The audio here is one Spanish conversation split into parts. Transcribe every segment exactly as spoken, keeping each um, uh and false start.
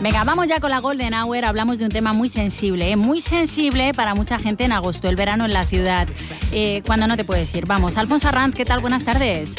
Venga, vamos ya con la Golden Hour. Hablamos de un tema muy sensible, ¿eh? muy sensible para mucha gente en agosto, el verano en la ciudad. Eh, cuando no te puedes ir. Vamos, Alfonso Arranz, ¿qué tal? Buenas tardes.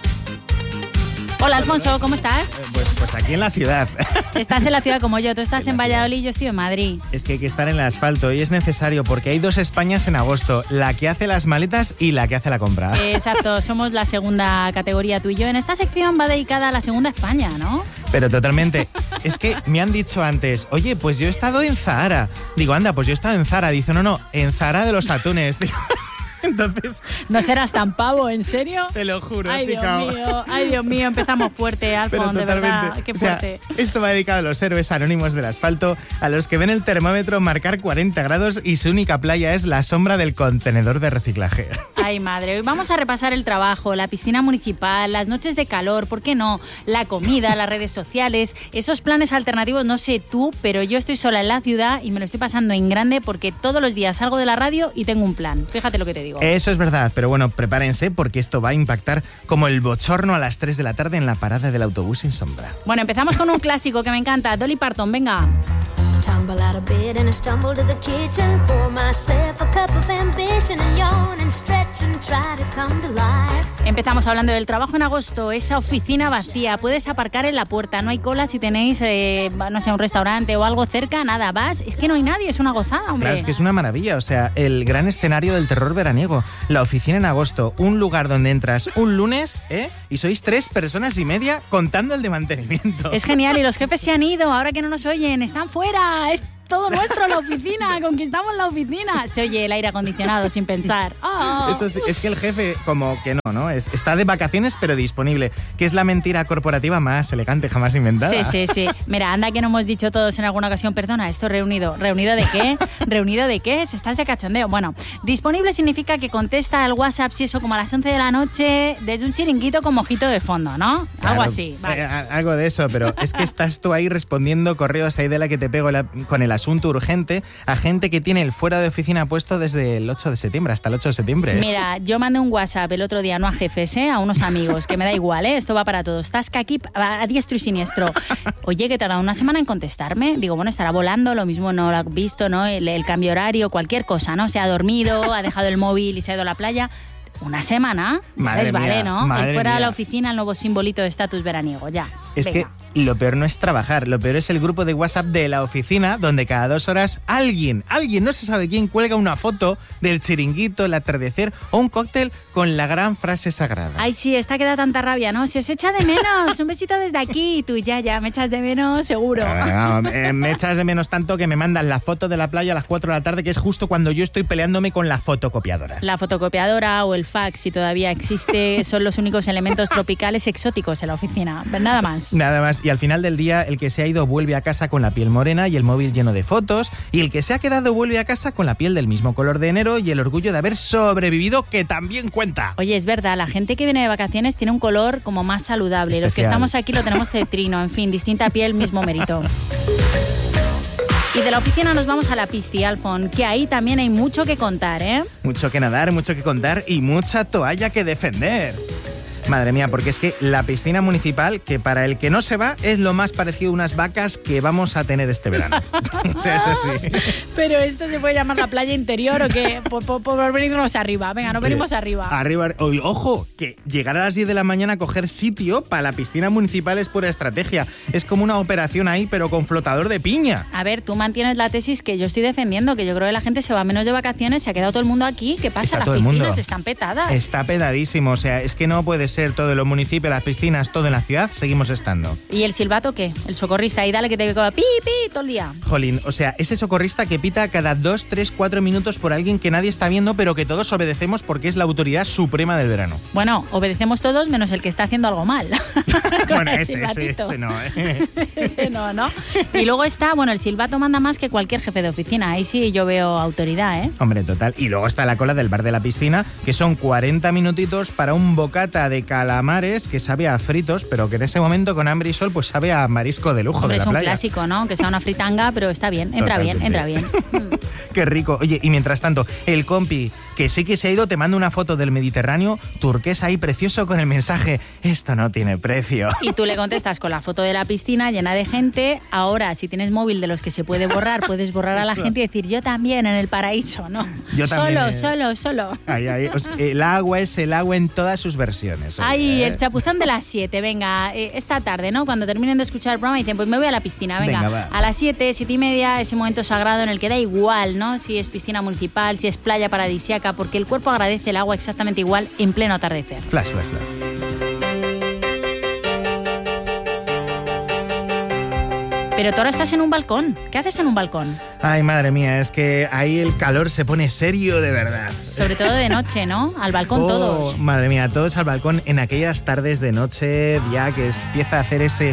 Hola, Alfonso, ¿cómo estás? Pues, pues aquí en la ciudad. Estás en la ciudad como yo, tú estás en, en Valladolid y yo estoy en Madrid. Es que hay que estar en el asfalto y es necesario porque hay dos Españas en agosto, la que hace las maletas y la que hace la compra. Exacto, somos la segunda categoría tú y yo. En esta sección va dedicada a la segunda España, ¿no? Pero totalmente. Es que me han dicho antes, oye, pues yo he estado en Zahara. Digo, anda, pues yo he estado en Zara. Dice, no, no, en Zahara de los atunes. Digo, entonces... No serás tan pavo, ¿en serio? Te lo juro. Ay, Dios picao. mío, ay, Dios mío, empezamos fuerte, Alfon, de verdad, qué fuerte. O sea, esto va dedicado a los héroes anónimos del asfalto, a los que ven el termómetro marcar cuarenta grados y su única playa es la sombra del contenedor de reciclaje. Ay, madre, hoy vamos a repasar el trabajo, la piscina municipal, las noches de calor, ¿por qué no? La comida, las redes sociales, esos planes alternativos, no sé tú, pero yo estoy sola en la ciudad y me lo estoy pasando en grande porque todos los días salgo de la radio y tengo un plan. Fíjate lo que te digo. Eso es verdad, pero bueno, prepárense porque esto va a impactar como el bochorno a las tres de la tarde en la parada del autobús sin sombra. Bueno, empezamos con un clásico que me encanta, Dolly Parton, venga. Tumble out of bed and I stumble to the kitchen, pour myself a cup of ambition and yawn and stretch and try to come to life. Empezamos hablando del trabajo en agosto, esa oficina vacía, puedes aparcar en la puerta, no hay cola si tenéis, eh, no sé, un restaurante o algo cerca, nada, vas, es que no hay nadie, es una gozada, hombre. Claro, es que es una maravilla, o sea, el gran escenario del terror veraniego, la oficina en agosto, un lugar donde entras un lunes, ¿eh? Y sois tres personas y media contando el de mantenimiento. Es genial, y los jefes se han ido, ahora que no nos oyen, están fuera, es todo nuestro, la oficina, conquistamos la oficina. Se oye el aire acondicionado sin pensar. Oh. Eso sí, es que el jefe como que no, ¿no? Es, está de vacaciones pero disponible, que es la mentira corporativa más elegante jamás inventada. Sí, sí, sí. Mira, anda que no hemos dicho todos en alguna ocasión, perdona, esto reunido. ¿Reunido de qué? ¿Reunido de qué? ¿Se estás de cachondeo? Bueno, disponible significa que contesta al WhatsApp, si eso, como a las once de la noche, desde un chiringuito con mojito de fondo, ¿no? Claro, algo así. Vale. Eh, algo de eso, pero es que estás tú ahí respondiendo correos ahí de la que te pego la, con el asunto urgente a gente que tiene el fuera de oficina puesto desde el ocho de septiembre hasta el ocho de septiembre. Mira, yo mandé un WhatsApp el otro día, no a jefes, ¿eh? A unos amigos, que me da igual, ¿eh? Esto va para todos. Tasca aquí a diestro y siniestro. Oye, que tarda una semana en contestarme. Digo, bueno, estará volando, lo mismo no lo ha visto, ¿no? El, el cambio horario, cualquier cosa, ¿no? Se ha dormido, ha dejado el móvil y se ha ido a la playa. Una semana, madre les vale, mía, ¿no? madre El fuera mía. de la oficina, el nuevo simbolito de estatus veraniego, ya. Es Venga. que lo peor no es trabajar, lo peor es el grupo de WhatsApp de la oficina donde cada dos horas alguien, alguien, no se sabe quién, cuelga una foto del chiringuito, el atardecer o un cóctel con la gran frase sagrada. Ay, sí, esta que da tanta rabia, ¿no? Si os echa de menos, un besito desde aquí. Y tú, ya, ya, me echas de menos, seguro. Ah, no, eh, me echas de menos tanto que me mandan la foto de la playa a las cuatro de la tarde, que es justo cuando yo estoy peleándome con la fotocopiadora. La fotocopiadora o el fax, si todavía existe, son los únicos elementos tropicales exóticos en la oficina. Nada más. Nada más. Y al final del día, el que se ha ido vuelve a casa con la piel morena y el móvil lleno de fotos, y el que se ha quedado vuelve a casa con la piel del mismo color de enero y el orgullo de haber sobrevivido, que también cuenta. Oye, es verdad, la gente que viene de vacaciones tiene un color como más saludable. Especial. Los que estamos aquí lo tenemos cetrino, en fin, distinta piel, mismo mérito. Y de la oficina nos vamos a la pisti, Alfon, que ahí también hay mucho que contar, ¿eh? Mucho que nadar, mucho que contar y mucha toalla que defender. Madre mía, porque es que la piscina municipal, que para el que no se va, es lo más parecido a unas vacas que vamos a tener este verano. O sea, es así. Pero esto se puede llamar la playa interior o qué, por, por, por venirnos arriba. Venga, no venimos eh, arriba. Arriba. Oh, ojo, que llegar a las diez de la mañana a coger sitio para la piscina municipal es pura estrategia. Es como una operación ahí, pero con flotador de piña. A ver, tú mantienes la tesis que yo estoy defendiendo, que yo creo que la gente se va menos de vacaciones, se ha quedado todo el mundo aquí. ¿Qué pasa? Está Las todo el piscinas mundo. están petadas. Está pedadísimo, o sea, es que no puede ser todo en los municipios, las piscinas, todo en la ciudad, seguimos estando. ¿Y el silbato qué? El socorrista, ahí dale que te queda pi, pi, todo el día. Jolín, o sea, ese socorrista que pita cada dos, tres, cuatro minutos por alguien que nadie está viendo, pero que todos obedecemos porque es la autoridad suprema del verano. Bueno, obedecemos todos menos el que está haciendo algo mal. Bueno, ese, ese, ese no, ¿eh? Ese no, ¿no? Y luego está, bueno, el silbato manda más que cualquier jefe de oficina. Ahí sí yo veo autoridad, ¿eh? Hombre, total. Y luego está la cola del bar de la piscina, que son cuarenta minutitos para un bocata de calamares, que sabe a fritos, pero que en ese momento con hambre y sol pues sabe a marisco de lujo. Hombre, de la es un playa. Clásico, ¿no? Que sea una fritanga, pero está bien, entra Totalmente. bien, entra bien. Qué rico. Oye, y mientras tanto, el compi, que sí que se ha ido, te manda una foto del Mediterráneo, turquesa ahí precioso con el mensaje, esto no tiene precio. Y tú le contestas con la foto de la piscina llena de gente. Ahora, si tienes móvil de los que se puede borrar, puedes borrar a la gente y decir, yo también en el paraíso, ¿no? Yo también, solo, eh. solo, solo. Ay, ay, o sea, el agua es el agua en todas sus versiones. Oye, Ay, ¿eh? el chapuzón de las siete, venga, eh, esta tarde, ¿no? Cuando terminen de escuchar el programa dicen, pues me voy a la piscina, venga. Venga, va. A las siete, siete y media, ese momento sagrado en el que da igual, ¿no? Si es piscina municipal, si es playa paradisíaca, porque el cuerpo agradece el agua exactamente igual en pleno atardecer. Flash, flash, flash. Pero tú ahora estás en un balcón. ¿Qué haces en un balcón? Ay, madre mía, es que ahí el calor se pone serio de verdad. Sobre todo de noche, ¿no? Al balcón oh, todos. Madre mía, todos al balcón en aquellas tardes de noche, ya que empieza a hacer ese...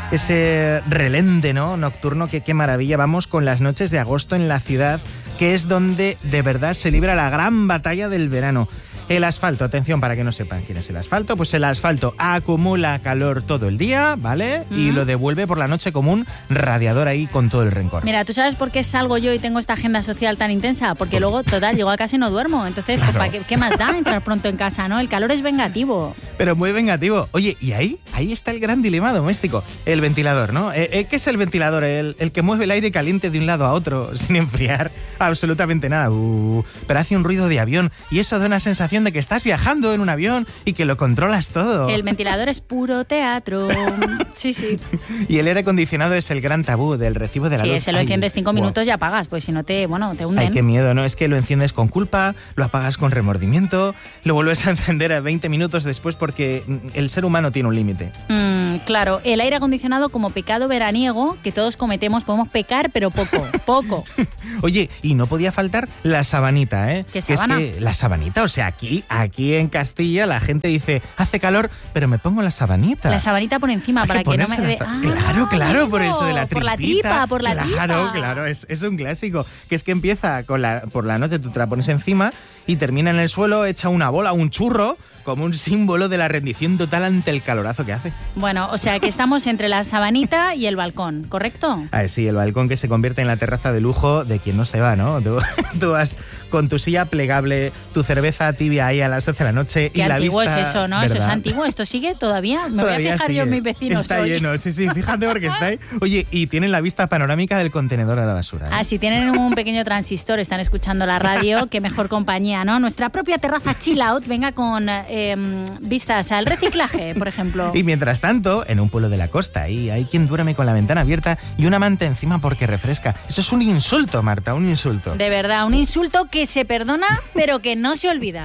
ese relente, ¿no? Nocturno, que qué maravilla. Vamos con las noches de agosto en la ciudad, que es donde de verdad se libra la gran batalla del verano. El asfalto, atención para que no sepan quién es el asfalto, pues el asfalto acumula calor todo el día, ¿vale? Mm. Y lo devuelve por la noche como un radiador ahí con todo el rencor. Mira, ¿tú sabes por qué salgo yo y tengo esta agenda social tan intensa? Porque luego, total, llego a casa y no duermo. Entonces, claro. pues, ¿qué, ¿qué más da entrar pronto en casa, no? El calor es vengativo. Pero muy vengativo. Oye, y ahí, ahí está el gran dilema doméstico. El ventilador, ¿no? Eh, ¿Qué es el ventilador? El, el que mueve el aire caliente de un lado a otro sin enfriar absolutamente nada. Uh, pero hace un ruido de avión y eso da una sensación de que estás viajando en un avión y que lo controlas todo. El ventilador es puro teatro. Sí, sí. Y el aire acondicionado es el gran tabú del recibo de la sí, luz. Sí, ese lo enciendes cinco wow. minutos y apagas, pues si no te, bueno, te hunden. Ay, qué miedo, ¿no? Es que lo enciendes con culpa, lo apagas con remordimiento, lo vuelves a encender a veinte minutos después porque el ser humano tiene un límite. Mm, claro, el aire acondicionado como pecado veraniego que todos cometemos, podemos pecar, pero poco, poco. Oye, y no podía faltar la sabanita, ¿eh? ¿Qué sabana? Es que la sabanita, o sea, aquí, aquí en Castilla la gente dice, hace calor, pero me pongo la sabanita. La sabanita por encima, para que, que no me... De... Ah, claro, claro, amigo, por eso de la tripita. Por la tripa, por la claro, tripa. Claro, claro, es, es un clásico. Que es que empieza con la, por la noche, tú te la pones encima y termina en el suelo, echa una bola, un churro, como un símbolo de la rendición total ante el calorazo que hace. Bueno, o sea que estamos entre la sabanita y el balcón, ¿correcto? Ah, sí, el balcón que se convierte en la terraza de lujo de quien no se va, ¿no? Tú, tú vas con tu silla plegable, tu cerveza tibia ahí a las doce de la noche Qué y la antiguo vista... es eso, ¿no? ¿verdad? Eso es antiguo. ¿Esto sigue todavía? Me todavía voy a fijar sigue. yo en mis vecinos Está hoy. lleno, sí, sí, fíjate porque está ahí. Oye, y tienen la vista panorámica del contenedor de la basura, ¿eh? Ah, si tienen un pequeño transistor, están escuchando la radio, qué mejor compañía, ¿no? Nuestra propia terraza chill out, venga con eh, vistas al reciclaje, por ejemplo. Y mientras tanto, en un pueblo de la costa, ahí hay quien duerme con la ventana abierta y una manta encima porque refresca. Eso es un insulto, Marta, un insulto. De verdad, un insulto que se perdona, pero que no se olvida.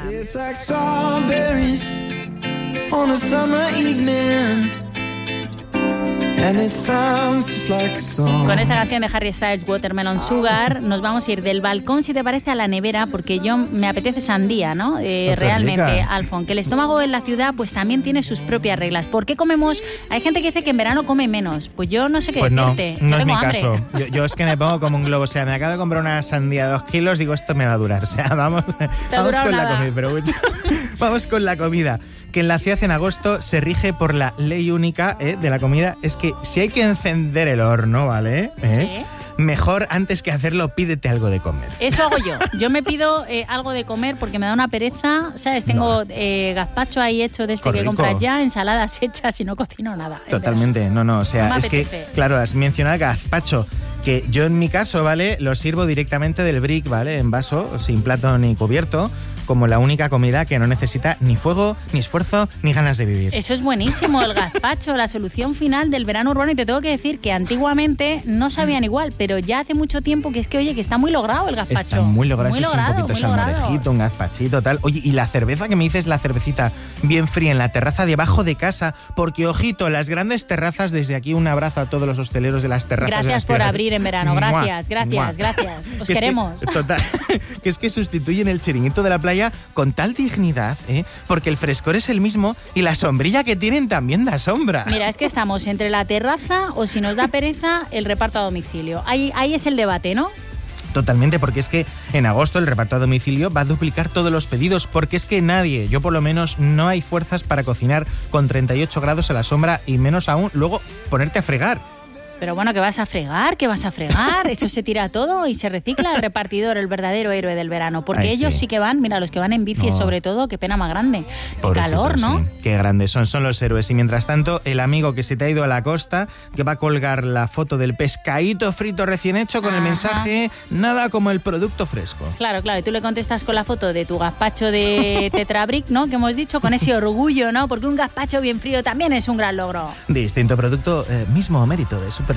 Con esta canción de Harry Styles, Watermelon Sugar, nos vamos a ir del balcón, si te parece, a la nevera, porque yo me apetece sandía, ¿no? Eh, no realmente, rica. Alfon, que el estómago en la ciudad pues también tiene sus propias reglas. ¿Por qué comemos? Hay gente que dice que en verano come menos. Pues yo no sé qué pues decirte. No, no yo es mi tengo hambre. caso. Yo, yo es que me pongo como un globo. O sea, me acabo de comprar una sandía de dos kilos, digo, esto me va a durar. O sea, vamos, vamos con nada. la comida. Pero mucho. Vamos con la comida. Que en la ciudad en agosto se rige por la ley única ¿eh? de la comida. Es que si hay que encender el horno, ¿vale? ¿Eh? Sí. Mejor antes que hacerlo, pídete algo de comer. Eso hago yo. Yo me pido eh, algo de comer porque me da una pereza. ¿Sabes? Tengo no. eh, gazpacho ahí hecho de este Qué que rico. compras ya, ensaladas hechas y no cocino nada. Totalmente, no, no. O sea, no es que, claro, has mencionado gazpacho. Que yo en mi caso, ¿vale? Lo sirvo directamente del brick, ¿vale? En vaso, sin plato ni cubierto, como la única comida que no necesita ni fuego, ni esfuerzo, ni ganas de vivir. Eso es buenísimo, el gazpacho, la solución final del verano urbano. Y te tengo que decir que antiguamente no sabían igual, pero ya hace mucho tiempo que es que, oye, que está muy logrado el gazpacho. Está muy logrado, muy eso logrado, es un poquito muy salmorejito, un gazpachito, tal. Oye, y la cerveza que me dices, la cervecita bien fría en la terraza debajo de casa, porque, ojito, las grandes terrazas, desde aquí un abrazo a todos los hosteleros de las terrazas. Gracias por abrir en verano, gracias. Gracias, Mua. gracias. Os que queremos. Que, total, que es que sustituyen el chiringuito de la playa con tal dignidad, ¿eh? Porque el frescor es el mismo y la sombrilla que tienen también da sombra. Mira, es que estamos entre la terraza o, si nos da pereza, el reparto a domicilio. Ahí, ahí es el debate, ¿no? Totalmente, porque es que en agosto el reparto a domicilio va a duplicar todos los pedidos, porque es que nadie, yo por lo menos, no hay fuerzas para cocinar con treinta y ocho grados a la sombra y menos aún luego ponerte a fregar. Pero bueno, ¿qué vas a fregar? ¿Qué vas a fregar? Eso se tira todo y se recicla. El repartidor, el verdadero héroe del verano. Porque Ay, ellos sí. sí que van, mira, los que van en bici no. sobre todo, qué pena más grande. Qué Pobrecito, calor, ¿no? Sí. Qué grandes son, son los héroes. Y mientras tanto, el amigo que se te ha ido a la costa, que va a colgar la foto del pescadito frito recién hecho con Ajá. el mensaje, nada como el producto fresco. Claro, claro. Y tú le contestas con la foto de tu gazpacho de Tetrabric, ¿no? Que hemos dicho, con ese orgullo, ¿no? Porque un gazpacho bien frío también es un gran logro. Distinto producto, eh, mismo mérito de supervivencia.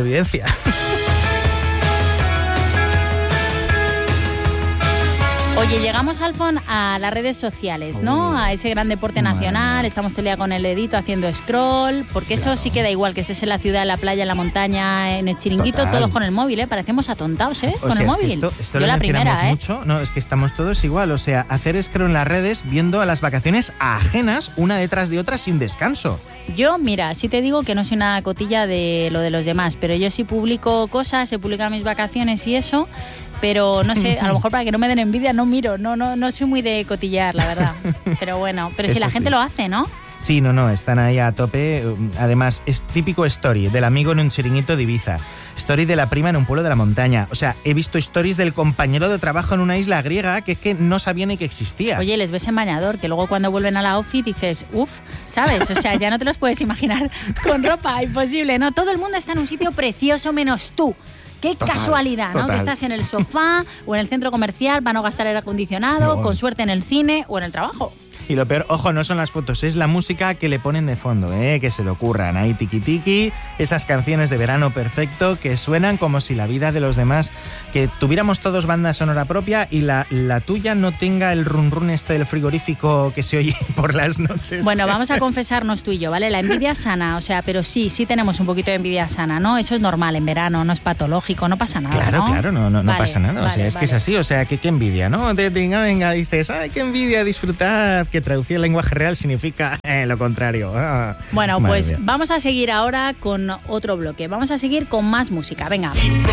Oye, llegamos, Alfon, a las redes sociales, ¿no? Uh, a ese gran deporte nacional. Madre. Estamos todo el día con el dedito haciendo scroll, porque eso claro. sí que da igual, que estés en la ciudad, en la playa, en la montaña, en el chiringuito, Total. todos con el móvil, ¿eh? Parecemos atontados, ¿eh? O con sea, el es móvil. Que esto esto Yo lo la mencionamos primera, ¿eh? mucho. No, es que estamos todos igual. O sea, hacer scroll en las redes viendo a las vacaciones ajenas, una detrás de otra, sin descanso. Yo, mira, sí te digo que no soy una cotilla de lo de los demás, pero yo sí publico cosas, se publican mis vacaciones y eso, pero no sé, a lo mejor para que no me den envidia no miro, no no no soy muy de cotillear, la verdad. Pero bueno, pero si la gente sí. lo hace, ¿no? Sí, no, no, están ahí a tope. Además, es típico story del amigo en un chiringuito de Ibiza. Story de la prima en un pueblo de la montaña. O sea, he visto stories del compañero de trabajo en una isla griega que es que no sabía ni que existía. Oye, les ves en bañador, que luego cuando vuelven a la outfit dices, uff, ¿sabes? O sea, ya no te los puedes imaginar con ropa, imposible, ¿no? Todo el mundo está en un sitio precioso menos tú. Qué total, casualidad, ¿no? Total. Que estás en el sofá o en el centro comercial para no gastar aire acondicionado, no. con suerte en el cine o en el trabajo. Y lo peor, ojo, no son las fotos, es la música que le ponen de fondo, ¿eh? Que se le ocurran. Ahí tiki tiki, esas canciones de verano perfecto que suenan como si la vida de los demás, que tuviéramos todos banda sonora propia y la, la tuya no tenga el run run este del frigorífico que se oye por las noches. Bueno, vamos a confesarnos tú y yo, ¿vale? La envidia sana, o sea, pero sí, sí tenemos un poquito de envidia sana, ¿no? Eso es normal en verano, no es patológico, no pasa nada, Claro, ¿no? claro, no, no, no vale, pasa nada, vale, o sea, es vale. que es así, o sea, que qué envidia, ¿no? De, venga, venga, dices, ay, qué envidia, disfrutar, que traducir el lenguaje real significa eh, lo contrario. Ah, bueno, pues mía. Vamos a seguir ahora con otro bloque, vamos a seguir con más música, venga.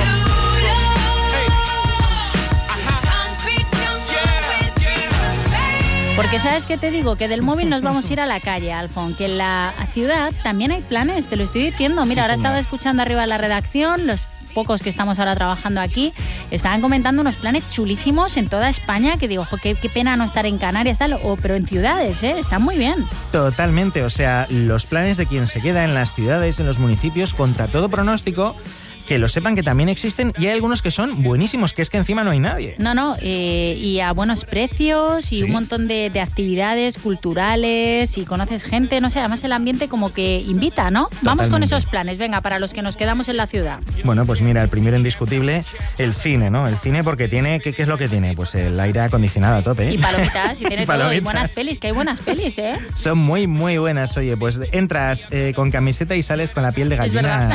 Porque ¿sabes qué te digo? Que del móvil nos vamos a ir a la calle, Alfon, que en la ciudad también hay planes, te lo estoy diciendo. Mira, sí, ahora señor. Estaba escuchando arriba la redacción, los pocos que estamos ahora trabajando aquí, estaban comentando unos planes chulísimos en toda España, que digo, ojo, qué, qué pena no estar en Canarias, tal, o, pero en ciudades, ¿eh? Están muy bien. Totalmente, o sea, los planes de quien se queda en las ciudades, en los municipios, contra todo pronóstico, que lo sepan que también existen y hay algunos que son buenísimos, que es que encima no hay nadie. No, no, eh, y a buenos precios y sí. un montón de, de actividades culturales y conoces gente, no sé, además el ambiente como que invita, ¿no? Totalmente. Vamos con esos planes, venga, para los que nos quedamos en la ciudad. Bueno, pues mira, el primero indiscutible, el cine, ¿no? El cine porque tiene, ¿qué, qué es lo que tiene? Pues el aire acondicionado a tope, ¿eh? Y palomitas, y tiene y todo, y buenas pelis, que hay buenas pelis, ¿eh? Son muy, muy buenas, oye, pues entras eh, con camiseta y sales con la piel de gallina.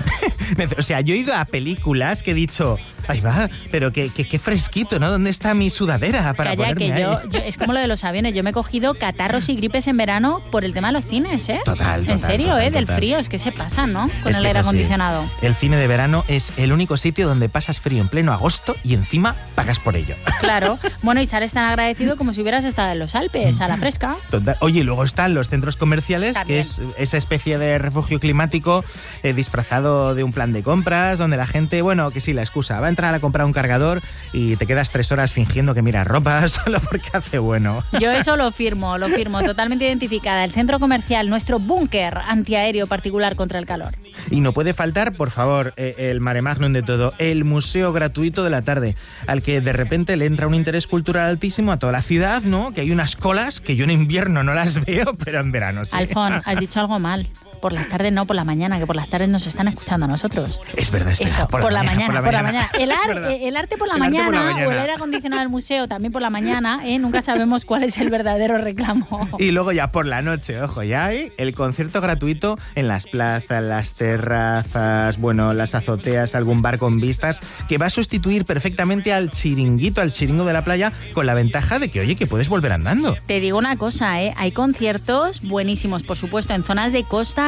O sea, yo he ido a películas que he dicho, ahí va, pero qué, qué, qué fresquito, ¿no? ¿Dónde está mi sudadera para Calla, ponerme que yo, ahí? yo, es como lo de los aviones, yo me he cogido catarros y gripes en verano por el tema de los cines, ¿eh? Total, total. En serio, total, ¿eh? Total. Del frío, es que se pasa, ¿no? Con es el aire acondicionado. El cine de verano es el único sitio donde pasas frío en pleno agosto y encima pagas por ello. Claro. Bueno, y sales tan agradecido como si hubieras estado en los Alpes, a la fresca. Total. Oye, y luego están los centros comerciales, también. Que es esa especie de refugio climático eh, disfrazado de un plan de compras, donde la gente, bueno, que sí, la excusa, va a entrar a comprar un cargador y te quedas tres horas fingiendo que miras ropa solo porque hace bueno. Yo eso lo firmo, lo firmo, totalmente identificada. El centro comercial, nuestro búnker antiaéreo particular contra el calor. Y no puede faltar, por favor, eh, el mare magnum de todo, el museo gratuito de la tarde, al que de repente le entra un interés cultural altísimo a toda la ciudad, ¿no? Que hay unas colas que yo en invierno no las veo, pero en verano sí. Alfon, has dicho algo mal. Por las tardes no, por la mañana, que por las tardes nos están escuchando a nosotros. Es verdad, es verdad. Eso, por, por, la, mañana, mañana, por la mañana, por la mañana. El, ar, el arte por la, el mañana, arte por la mañana o el aire acondicionado del museo también por la mañana, ¿eh? Nunca sabemos cuál es el verdadero reclamo. Y luego ya por la noche, ojo, ya hay el concierto gratuito en las plazas, las terrazas, bueno, las azoteas, algún bar con vistas, que va a sustituir perfectamente al chiringuito, al chiringo de la playa, con la ventaja de que, oye, que puedes volver andando. Te digo una cosa, ¿eh? Hay conciertos buenísimos, por supuesto, en zonas de costa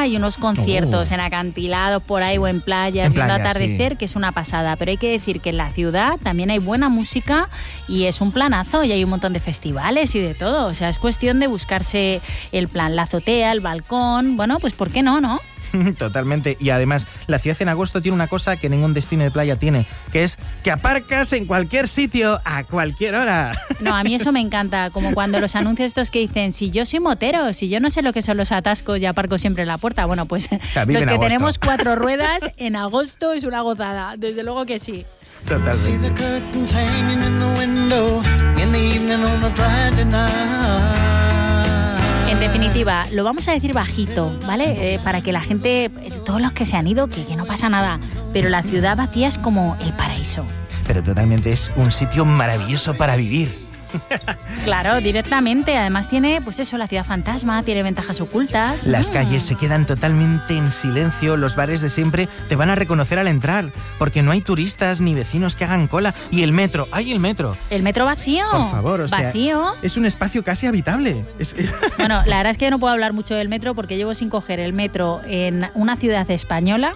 y unos conciertos uh. en acantilados por ahí o en playas, en viendo playa, atardecer, sí. que es una pasada. Pero hay que decir que en la ciudad también hay buena música y es un planazo y hay un montón de festivales y de todo. O sea, es cuestión de buscarse el plan, la azotea, el balcón. Bueno, pues ¿por qué no, no? Totalmente. Y además, la ciudad en agosto tiene una cosa que ningún destino de playa tiene, que es que aparcas en cualquier sitio a cualquier hora. No, a mí eso me encanta, como cuando los anuncios estos que dicen, si yo soy motero, si yo no sé lo que son los atascos y aparco siempre en la puerta. Bueno, pues los que agosto. tenemos cuatro ruedas, en agosto es una gozada, desde luego que sí. Totalmente. En definitiva, lo vamos a decir bajito, ¿vale? Eh, para que la gente, todos los que se han ido, que, que no pasa nada, pero la ciudad vacía es como el paraíso. Pero totalmente es un sitio maravilloso para vivir. Claro, directamente. Además tiene, pues eso, la ciudad fantasma, tiene ventajas ocultas. Las mm. calles se quedan totalmente en silencio, los bares de siempre te van a reconocer al entrar, porque no hay turistas ni vecinos que hagan cola. Y el metro, ¡ay, el metro! El metro vacío. Por favor, o sea, vacío. Es un espacio casi habitable. Es... Bueno, la verdad es que yo no puedo hablar mucho del metro porque llevo sin coger el metro en una ciudad española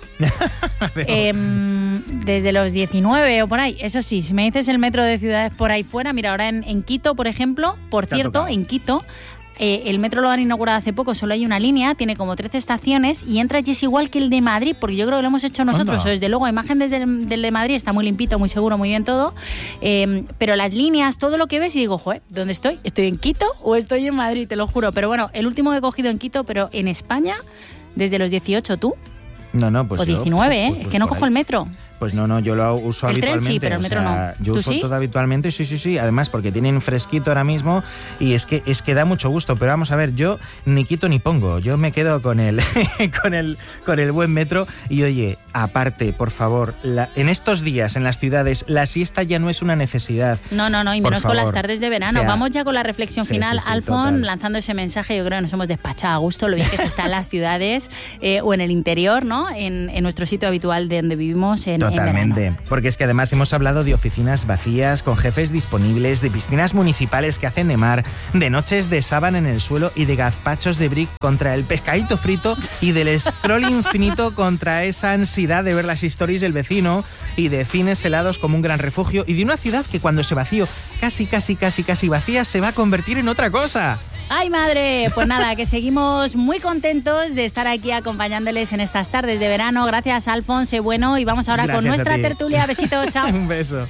eh, desde los diecinueve o por ahí. Eso sí, si me dices el metro de ciudades por ahí fuera, mira, ahora en, en Quito, por ejemplo, por Te cierto, en Quito, eh, el metro lo han inaugurado hace poco, solo hay una línea, tiene como trece estaciones y entras y es igual que el de Madrid, porque yo creo que lo hemos hecho nosotros. Anda. Desde luego, imagen desde el del de Madrid está muy limpito, muy seguro, muy bien todo, eh, pero las líneas, todo lo que ves y digo, joder, ¿dónde estoy? ¿Estoy en Quito o estoy en Madrid? Te lo juro. Pero bueno, el último que he cogido en Quito, pero en España, desde los dieciocho, ¿tú? No, no, pues o diecinueve, yo, ¿eh? pues, pues, es que no por cojo ahí. el metro. Pues no, no, yo lo uso el habitualmente. tren sí, pero el metro o sea, no. Yo ¿Tú uso sí? todo habitualmente, sí, sí, sí. Además, porque tienen fresquito ahora mismo y es que es que da mucho gusto. Pero vamos a ver, yo ni quito ni pongo. Yo me quedo con el con el con el buen metro. Y oye, aparte, por favor, la, en estos días en las ciudades la siesta ya no es una necesidad. No, no, no, y Por menos favor. con las tardes de verano. O sea, Vamos ya con la reflexión sí, final. sí, sí, Alfon, total. lanzando ese mensaje, yo creo que nos hemos despachado a gusto, lo bien que se está en las ciudades eh, o en el interior, ¿no? En, en nuestro sitio habitual de donde vivimos en, Totalmente, en verano. porque es que además hemos hablado de oficinas vacías, con jefes disponibles, de piscinas municipales que hacen de mar, de noches de sábana en el suelo y de gazpachos de brick contra el pescadito frito y del scroll infinito contra esa ansiedad de ver las stories del vecino y de cines helados como un gran refugio y de una ciudad que cuando se vació casi, casi, casi, casi vacía se va a convertir en otra cosa. ¡Ay, madre! Pues nada, que seguimos muy contentos de estar aquí acompañándoles en estas tardes de verano. Gracias, Alfonso, bueno, y vamos ahora Gracias con a nuestra ti. tertulia. Besitos, chao. Un beso.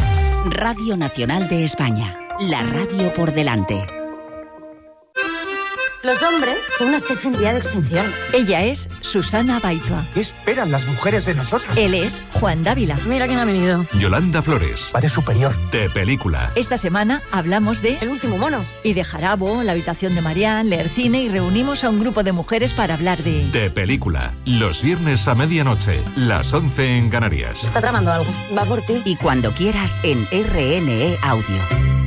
Radio Nacional de España, la radio por delante. Los hombres son una especie en vía de extinción. Ella es Susana Baitua. ¿Qué esperan las mujeres de nosotros? Él es Juan Dávila. Mira quién ha venido. Yolanda Flores. Va de superior. De película. Esta semana hablamos de El último mono. y de Jarabo, la habitación de Marián, leer cine y reunimos a un grupo de mujeres para hablar de... De película. Los viernes a medianoche. Las once en Canarias. Está tramando algo. Va por ti. Y cuando quieras en R N E Audio.